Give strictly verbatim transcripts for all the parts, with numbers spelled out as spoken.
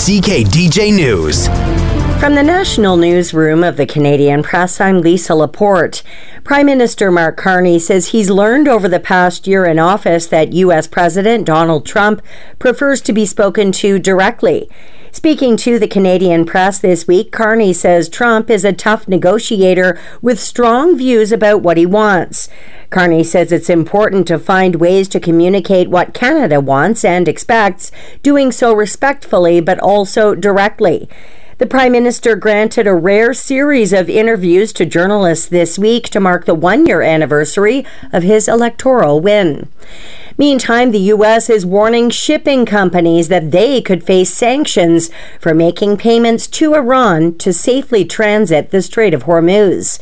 C K D J News. From the National Newsroom of the Canadian Press, I'm Lisa Laporte. Prime Minister Mark Carney says he's learned over the past year in office that U S President Donald Trump prefers to be spoken to directly. Speaking to the Canadian Press this week, Carney says Trump is a tough negotiator with strong views about what he wants. Carney says it's important to find ways to communicate what Canada wants and expects, doing so respectfully but also directly. The Prime Minister granted a rare series of interviews to journalists this week to mark the one-year anniversary of his electoral win. Meantime, the U S is warning shipping companies that they could face sanctions for making payments to Iran to safely transit the Strait of Hormuz.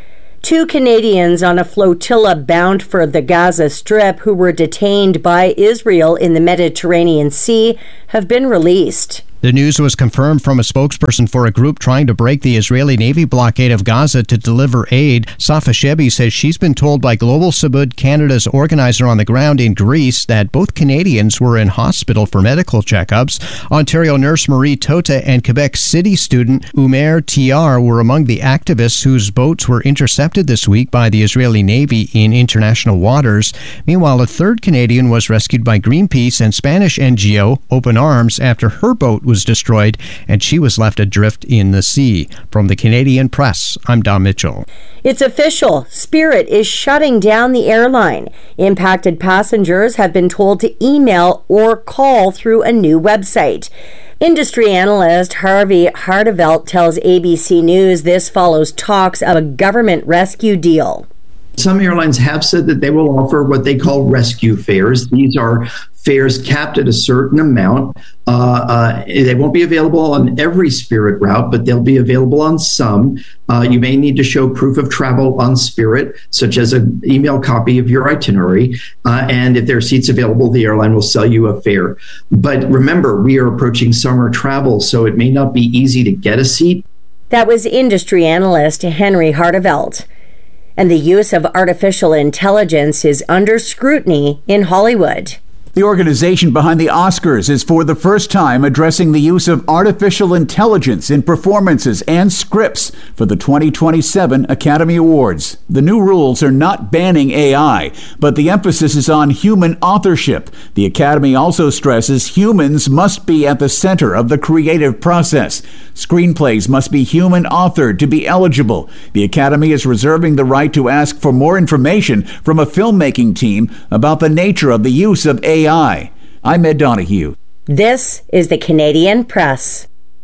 Two Canadians on a flotilla bound for the Gaza Strip who were detained by Israel in the Mediterranean Sea have been released. The news was confirmed from a spokesperson for a group trying to break the Israeli Navy blockade of Gaza to deliver aid. Safa Shebi says she's been told by Global Sabud, Canada's organizer on the ground in Greece, that both Canadians were in hospital for medical checkups. Ontario nurse Marie Tota and Quebec City student Umer Tiar were among the activists whose boats were intercepted this week by the Israeli Navy in international waters. Meanwhile, a third Canadian was rescued by Greenpeace and Spanish N G O Open Arms after her boat was destroyed and she was left adrift in the sea. From the Canadian Press, I'm Don Mitchell. It's official. Spirit is shutting down the airline. Impacted passengers have been told to email or call through a new website. Industry analyst Harvey Hardevelt tells A B C News this follows talks of a government rescue deal. Some airlines have said that they will offer what they call rescue fares. These are fares capped at a certain amount. Uh, uh, they won't be available on every Spirit route, but they'll be available on some. Uh, you may need to show proof of travel on Spirit, such as an email copy of your itinerary. Uh, and if there are seats available, the airline will sell you a fare. But remember, we are approaching summer travel, so it may not be easy to get a seat. That was industry analyst Henry Hardevelt. And the use of artificial intelligence is under scrutiny in Hollywood. The organization behind the Oscars is for the first time addressing the use of artificial intelligence in performances and scripts for the twenty twenty-seven Academy Awards. The new rules are not banning A I, but the emphasis is on human authorship. The Academy also stresses humans must be at the center of the creative process. Screenplays must be human authored to be eligible. The Academy is reserving the right to ask for more information from a filmmaking team about the nature of the use of A I. I'm Ed Donahue. This is the Canadian Press.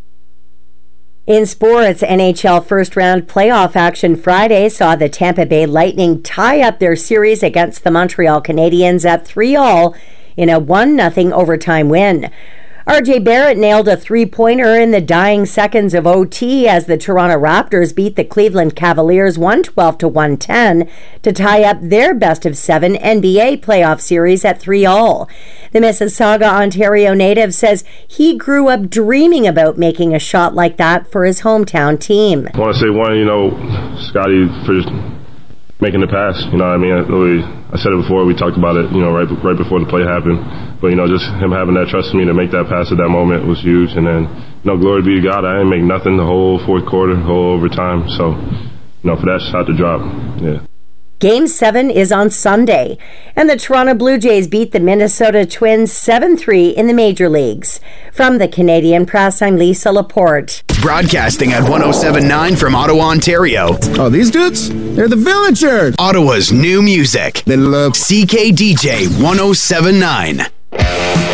In sports, N H L first-round playoff action Friday saw the Tampa Bay Lightning tie up their series against the Montreal Canadiens at three all in a one nothing overtime win. R J Barrett nailed a three-pointer in the dying seconds of O T as the Toronto Raptors beat the Cleveland Cavaliers one twelve to one ten to tie up their best-of-seven N B A playoff series at three all. The Mississauga, Ontario native says he grew up dreaming about making a shot like that for his hometown team. I want to say one, you know, Scotty for making the pass. You know what I mean? I, I said it before. We talked about it, you know, right right before the play happened. But, you know, just him having that trust in me to make that pass at that moment was huge. And then, you know, glory be to God, I didn't make nothing the whole fourth quarter, the whole overtime. So, you know, for that shot to drop, yeah. Game seven is on Sunday, and the Toronto Blue Jays beat the Minnesota Twins seven three in the major leagues. From the Canadian Press, I'm Lisa Laporte. Broadcasting at one oh seven point nine from Ottawa, Ontario. Oh, these dudes? They're the Villagers. Ottawa's new music. They love C K D J one oh seven point nine.